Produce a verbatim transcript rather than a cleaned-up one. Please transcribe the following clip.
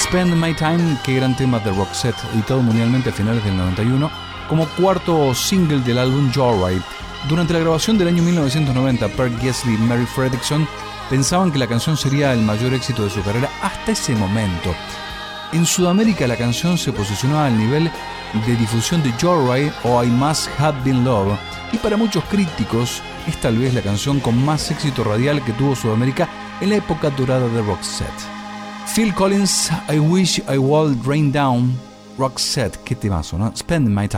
Spend My Time, qué gran tema de Roxette, editado mundialmente a finales del noventa y uno, como cuarto single del álbum Joyride. Durante la grabación del año mil novecientos noventa, Per Gessle y Mary Fredriksson pensaban que la canción sería el mayor éxito de su carrera hasta ese momento. En Sudamérica la canción se posicionó al nivel de difusión de Joyride o I Must Have Been Love, y para muchos críticos es tal vez la canción con más éxito radial que tuvo Sudamérica en la época dorada de Roxette. Phil Collins, I Wish I Would Rain Down, Roxette, qué temazo, ¿no? Spend My Time.